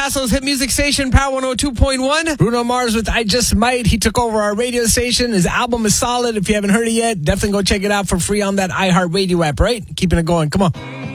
Passo's hit music station, Power 102.1. Bruno Mars with I Just Might. He took over our radio station. His album is solid. If you haven't heard it yet, definitely go check it out for free on that iHeartRadio app, right? Keeping it going. Come on.